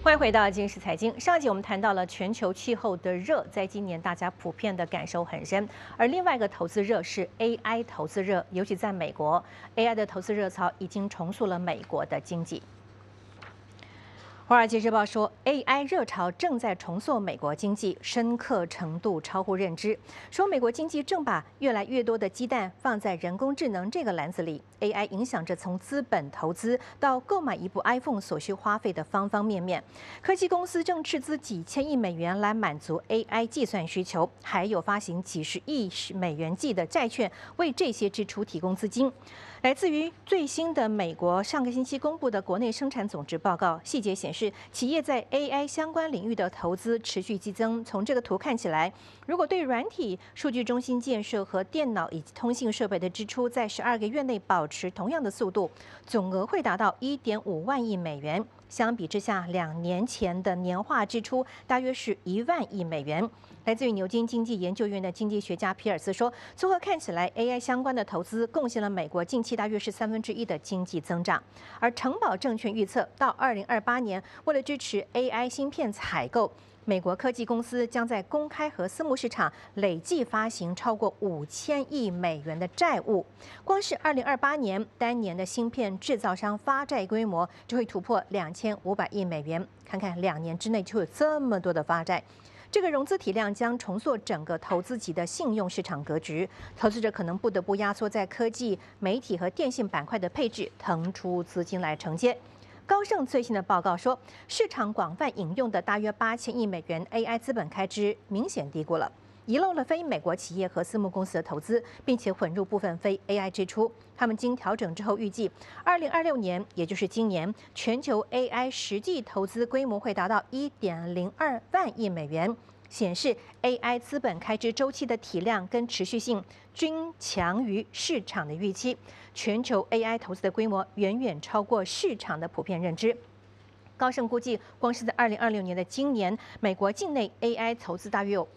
欢迎回到今日财经。上一集我们谈到了全球气候的热，在今年大家普遍的感受很深。而另外一个投资热是 AI 投资热，尤其在美国 ，AI 的投资热潮已经重塑了美国的经济。华尔街日报说 ，AI 热潮正在重塑美国经济，深刻程度超乎认知。说美国经济正把越来越多的鸡蛋放在人工智能这个篮子里 ，AI 影响着从资本投资到购买一部 iPhone 所需花费的方方面面。科技公司正斥资几千亿美元来满足 AI 计算需求，还有发行几十亿美元计的债券为这些支出提供资金。来自于最新的美国上个星期公布的国内生产总值报告，细节显示，企业在 AI 相关领域的投资持续激增。从这个图看起来，如果对软体、数据中心建设和电脑以及通信设备的支出在12个月内保持同样的速度，总额会达到1.5万亿美元。相比之下，2年前的年化支出大约是1万亿美元。来自于牛津经济研究院的经济学家皮尔斯说，综合看起来 ，AI 相关的投资贡献了美国近期大约是1/3的经济增长。而城堡证券预测，到2028年，为了支持 AI 芯片采购，美国科技公司将在公开和私募市场累计发行超过5000亿美元的债务。光是2028年单年的芯片制造商发债规模就会突破2500亿美元。看看2年之内就有这么多的发债。这个融资体量将重塑整个投资级的信用市场格局，投资者可能不得不压缩在科技、媒体和电信板块的配置，腾出资金来承接。高盛最新的报告说，市场广泛引用的大约8000亿美元 AI 资本开支明显低估了，遗漏了非美国企业和私募公司的投资，并且混入部分非 AI 支出。他们经调整之后，预计2026年，也就是今年，全球 AI 实际投资规模会达到1.02万亿美元，显示 AI 资本开支周期的体量跟持续性均强于市场的预期。全球 AI 投资的规模远远超过市场的普遍认知。高盛估计，光是在2026年的今年，美国境内 AI 投资大约有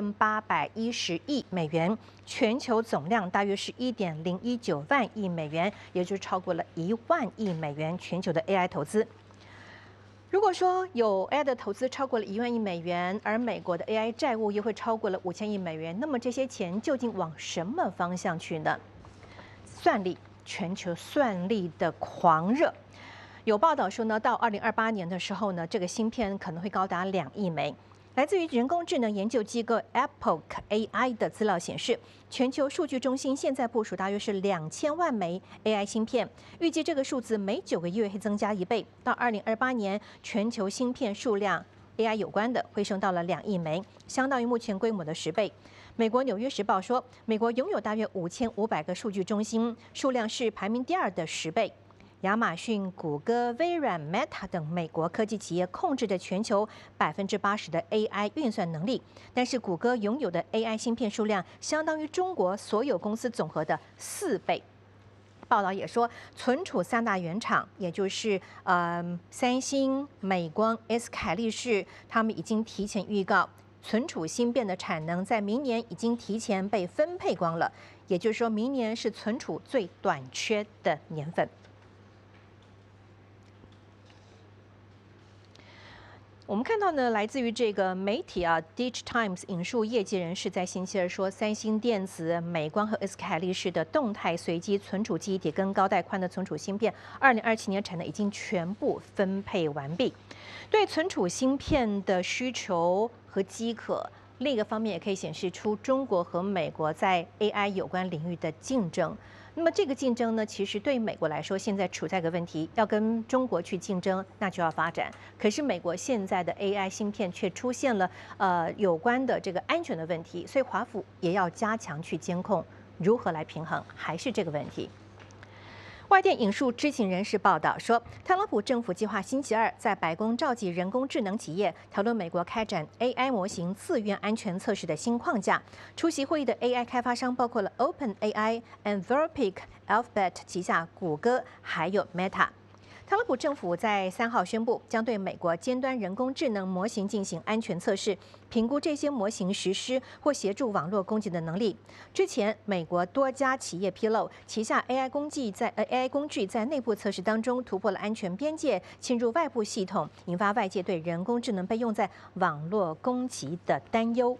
5810亿美元，全球总量大约是1.019万亿美元，也就是超过了1万亿美元全球的 AI 投资。如果说有 AI 的投资超过了1万亿美元，而美国的 AI 债务又会超过了5000亿美元，那么这些钱究竟往什么方向去呢？算力，全球算力的狂热。有报道说呢，到2028年的时候呢，这个芯片可能会高达2亿枚。来自于人工智能研究机构 Epoch AI 的资料显示，全球数据中心现在部署大约是2000万枚 AI 芯片，预计这个数字每9个月会增加1倍，到2028年，全球芯片数量 AI 有关的会升到了2亿枚，相当于目前规模的10倍。美国《纽约时报》说，美国拥有大约5500个数据中心，数量是排名第2的10倍。亚马逊、谷歌、微软、Meta 等美国科技企业控制着全球80%的 AI 运算能力，但是谷歌拥有的 AI 芯片数量相当于中国所有公司总和的4倍。报道也说，存储3大原厂，也就是三星、美光、S凯力士，他们已经提前预告，存储芯片的产能在明年已经提前被分配光了，也就是说明年是存储最短缺的年份。我们看到呢，来自于这个媒体啊 ，Digitimes 引述业界人士在星期二说，三星电子、美光和 S 凯力士的动态随机存储记忆体跟高带宽的存储芯片，2027年产能已经全部分配完毕。对存储芯片的需求和饥渴，另一个方面也可以显示出中国和美国在 AI 有关领域的竞争。那么这个竞争呢，其实对美国来说，现在处在一个问题，要跟中国去竞争，那就要发展。可是美国现在的 AI 芯片却出现了有关的这个安全的问题，所以华府也要加强去监控，如何来平衡，还是这个问题。外电引述知情人士报道说，特朗普政府计划星期二在白宫召集人工智能企业，讨论美国开展 AI 模型自愿安全测试的新框架。出席会议的 AI 开发商包括了 OpenAI、Anthropic、Alphabet 旗下谷歌，还有 Meta。 特朗普政府在3号宣布，将对美国尖端人工智能模型进行安全测试，评估这些模型实施或协助网络攻击的能力。之前，美国多家企业披露，旗下 AI 工具在内部测试当中突破了安全边界，侵入外部系统，引发外界对人工智能被用在网络攻击的担忧。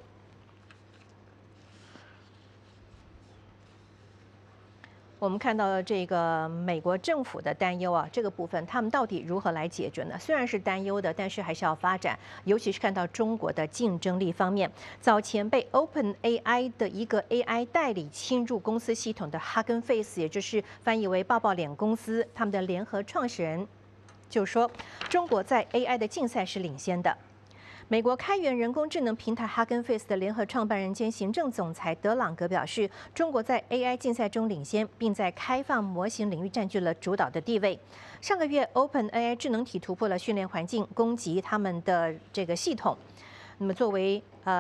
我们看到了这个美国政府的担忧啊，这个部分他们到底如何来解决呢？虽然是担忧的，但是还是要发展，尤其是看到中国的竞争力方面。早前被 OpenAI 的一个 AI 代理侵入公司系统的 Hugging Face， 也就是翻译为抱抱脸公司，他们的联合创始人就说，中国在 AI 的竞赛是领先的。美国开源人工智能平台 Hugging Face 的联合创办人兼行政总裁德朗格表示，中国在 AI 竞赛中领先，并在开放模型领域占据了主导的地位。上个月 ，OpenAI 智能体突破了训练环境，攻击他们的这个系统。那么，作为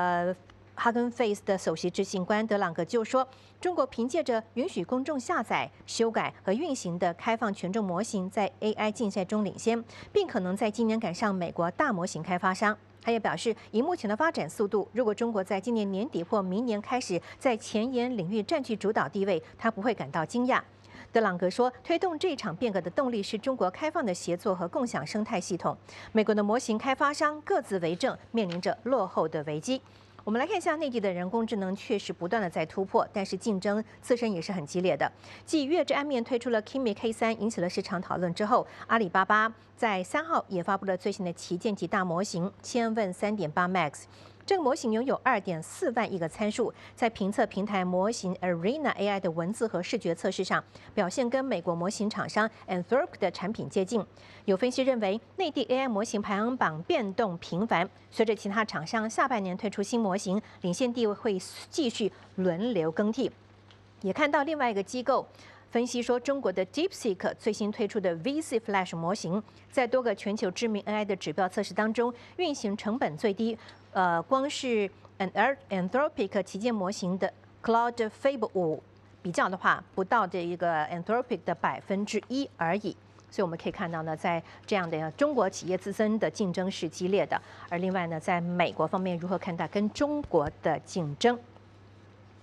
Hugging Face 的首席执行官德朗格就说，中国凭借着允许公众下载、修改和运行的开放权重模型，在 AI 竞赛中领先，并可能在今年赶上美国大模型开发商。他也表示，以目前的发展速度，如果中国在今年年底或明年开始在前沿领域占据主导地位，他不会感到惊讶。德朗格说，推动这场变革的动力是中国开放的协作和共享生态系统。美国的模型开发商各自为政，面临着落后的危机。我们来看一下内地的人工智能确实不断的在突破，但是竞争自身也是很激烈的。继月之安面推出了 Kimi K3 引起了市场讨论之后，阿里巴巴在3号也发布了最新的旗舰级大模型千问 3.8 Max。这个模型拥有2.4万亿个参数，在评测平台模型 Arena AI 的文字和视觉测试上，表现跟美国模型厂商 Anthropic 的产品接近。有分析认为，内地 AI 模型排行榜变动频繁，随着其他厂商下半年推出新模型，领先地位会继续轮流更替。也看到另外一个机构分析说，中国的 DeepSeek 最新推出的 VC Flash 模型，在多个全球知名 AI 的指标测试当中，运行成本最低。光是 Anthropic 旗舰模型的 Claude Fable 5比较的话，不到这一个 Anthropic 的1%而已。所以我们可以看到呢，在这样的中国企业自身的竞争是激烈的，而另外呢，在美国方面如何看待跟中国的竞争？